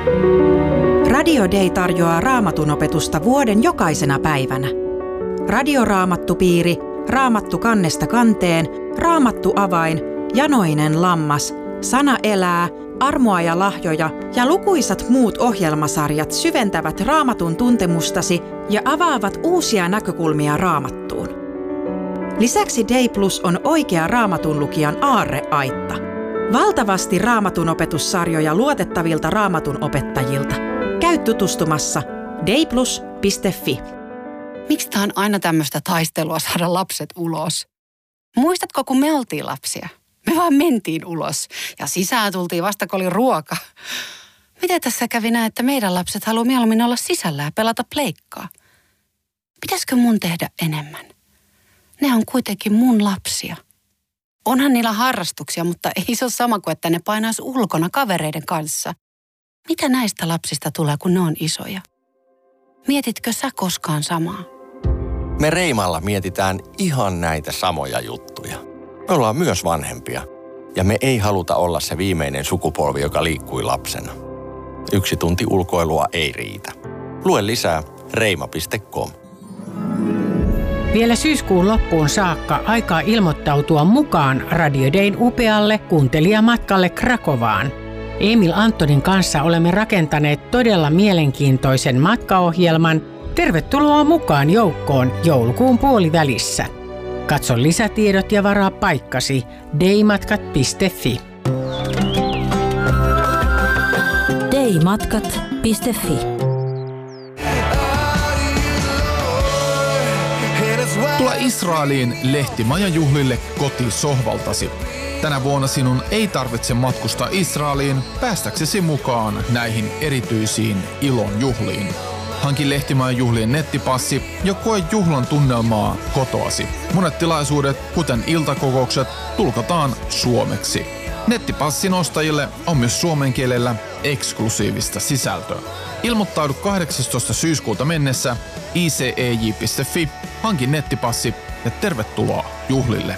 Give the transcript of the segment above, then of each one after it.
Radio Day tarjoaa Raamatun opetusta vuoden jokaisena päivänä. Radioraamattupiiri, Raamattu kannesta kanteen, Raamattu avain, Janoinen lammas, Sana elää, Armoa ja lahjoja ja lukuisat muut ohjelmasarjat syventävät Raamatun tuntemustasi ja avaavat uusia näkökulmia Raamattuun. Lisäksi Day Plus on oikea Raamatun lukijan aarreaitta. Valtavasti Raamatun opetussarjoja luotettavilta Raamatun opettajilta. Käy tutustumassa dayplus.fi. Miksi tää on aina tämmöistä taistelua saada lapset ulos? Muistatko, kun me oltiin lapsia? Me vaan mentiin ulos ja sisään tultiin vasta, kun oli ruoka. Miten tässä kävi näin, että meidän lapset haluaa mieluummin olla sisällä ja pelata pleikkaa? Pitäisikö mun tehdä enemmän? Ne on kuitenkin mun lapsia. Onhan niillä harrastuksia, mutta ei se ole sama kuin, että ne painaisi ulkona kavereiden kanssa. Mitä näistä lapsista tulee, kun ne on isoja? Mietitkö sä koskaan samaa? Me Reimalla mietitään ihan näitä samoja juttuja. Me ollaan myös vanhempia ja me ei haluta olla se viimeinen sukupolvi, joka liikkui lapsena. 1 tunti ulkoilua ei riitä. Lue lisää reima.com. Vielä syyskuun loppuun saakka aikaa ilmoittautua mukaan Radio Dayn upealle kuuntelijamatkalle Krakovaan. Emil Antonin kanssa olemme rakentaneet todella mielenkiintoisen matkaohjelman. Tervetuloa mukaan joukkoon joulukuun puolivälissä. Katso lisätiedot ja varaa paikkasi daymatkat.fi. daymatkat.fi. Tule Israeliin lehtimajajuhlille kotisohvaltasi. Tänä vuonna sinun ei tarvitse matkustaa Israeliin päästäksesi mukaan näihin erityisiin ilon juhliin. Hanki lehtimajajuhlien nettipassi ja koe juhlan tunnelmaa kotoasi. Monet tilaisuudet, kuten iltakokoukset, tulkataan suomeksi. Nettipassin ostajille on myös suomen kielellä eksklusiivista sisältöä. Ilmoittaudu 18. syyskuuta mennessä icej.fi, hanki nettipassi ja tervetuloa juhlille.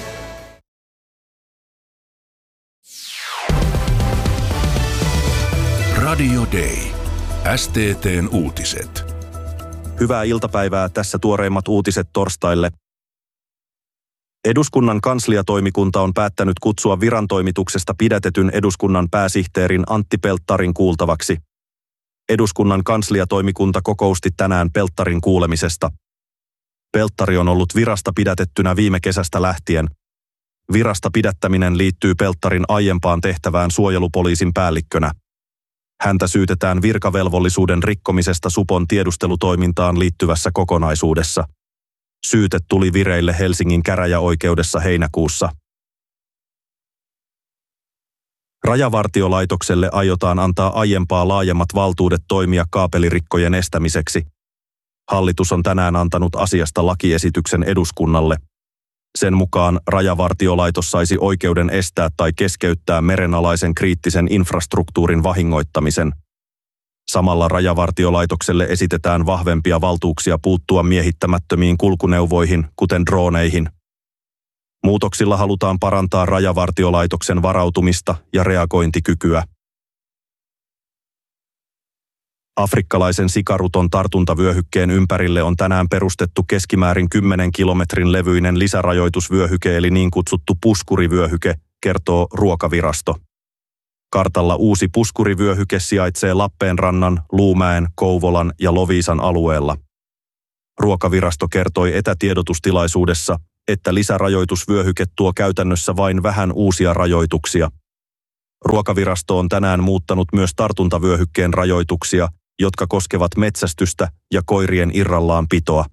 Radio Day. STT:n uutiset. Hyvää iltapäivää, tässä tuoreimmat uutiset torstaille. Eduskunnan kansliatoimikunta on päättänyt kutsua virantoimituksesta pidätetyn eduskunnan pääsihteerin Antti Pelttarin kuultavaksi. Eduskunnan kansliatoimikunta kokousti tänään Pelttarin kuulemisesta. Pelttari on ollut virasta pidätettynä viime kesästä lähtien. Virasta pidättäminen liittyy Pelttarin aiempaan tehtävään suojelupoliisin päällikkönä. Häntä syytetään virkavelvollisuuden rikkomisesta supon tiedustelutoimintaan liittyvässä kokonaisuudessa. Syyte tuli vireille Helsingin käräjäoikeudessa heinäkuussa. Rajavartiolaitokselle aiotaan antaa aiempaa laajemmat valtuudet toimia kaapelirikkojen estämiseksi. Hallitus on tänään antanut asiasta lakiesityksen eduskunnalle. Sen mukaan Rajavartiolaitos saisi oikeuden estää tai keskeyttää merenalaisen kriittisen infrastruktuurin vahingoittamisen. Samalla Rajavartiolaitokselle esitetään vahvempia valtuuksia puuttua miehittämättömiin kulkuneuvoihin, kuten drooneihin. Muutoksilla halutaan parantaa Rajavartiolaitoksen varautumista ja reagointikykyä. Afrikkalaisen sikaruton tartuntavyöhykkeen ympärille on tänään perustettu keskimäärin 10 kilometrin levyinen lisärajoitusvyöhyke eli niin kutsuttu puskurivyöhyke, kertoo Ruokavirasto. Kartalla uusi puskurivyöhyke sijaitsee Lappeenrannan, Luumäen, Kouvolan ja Loviisan alueella. Ruokavirasto kertoi etätiedotustilaisuudessa, että lisärajoitusvyöhyke tuo käytännössä vain vähän uusia rajoituksia. Ruokavirasto on tänään muuttanut myös tartuntavyöhykkeen rajoituksia, jotka koskevat metsästystä ja koirien irrallaan pitoa.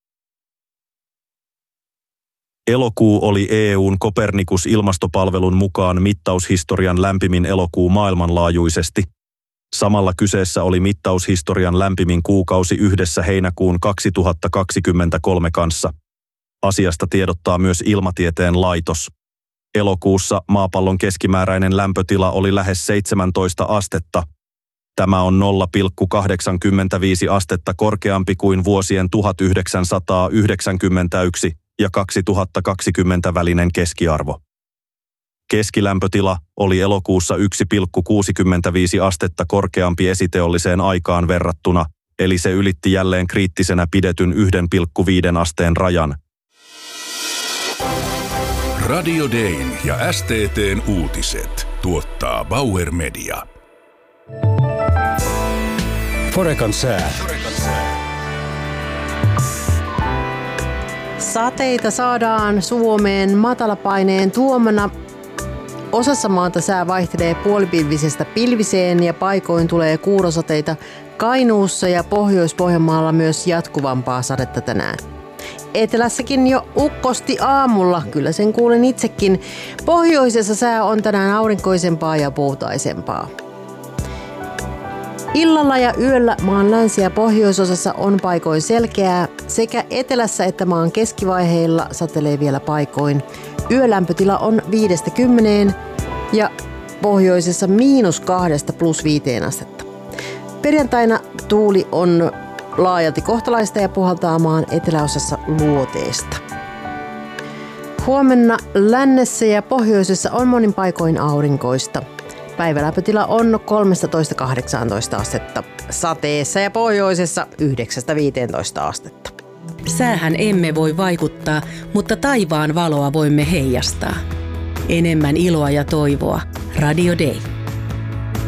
Elokuu oli EU:n Copernicus-ilmastopalvelun mukaan mittaushistorian lämpimin elokuu maailmanlaajuisesti. Samalla kyseessä oli mittaushistorian lämpimin kuukausi yhdessä heinäkuun 2023 kanssa. Asiasta tiedottaa myös Ilmatieteen laitos. Elokuussa maapallon keskimääräinen lämpötila oli lähes 17 astetta. Tämä on 0,85 astetta korkeampi kuin vuosien 1991 ja 2020 välinen keskiarvo. Keskilämpötila oli elokuussa 1,65 astetta korkeampi esiteolliseen aikaan verrattuna, eli se ylitti jälleen kriittisenä pidetyn 1,5 asteen rajan. Radio Dayn ja STT:n uutiset tuottaa Bauer Media. Forecan sää. Sateita saadaan Suomeen matalapaineen tuomana. Osassa maata sää vaihtelee puolipilvisestä pilviseen ja paikoin tulee kuurosateita. Kainuussa ja Pohjois-Pohjanmaalla myös jatkuvampaa sadetta tänään. Etelässäkin jo ukkosti aamulla, kyllä sen kuulen itsekin. Pohjoisessa sää on tänään aurinkoisempaa ja puutaisempaa. Illalla ja yöllä maan länsi- ja pohjoisosassa on paikoin selkeää. Sekä etelässä että maan keskivaiheilla satelee vielä paikoin. Yölämpötila on 5-10 ja pohjoisessa -2 +5 astetta. Perjantaina tuuli on laajalti kohtalaista ja puhaltaa maan eteläosassa luoteesta. Huomenna lännessä ja pohjoisessa on monin paikoin aurinkoista. Päivälämpötila on 13-18 astetta. Sateessa ja pohjoisessa 9-15 astetta. Säähän emme voi vaikuttaa, mutta taivaan valoa voimme heijastaa. Enemmän iloa ja toivoa. Radio Day.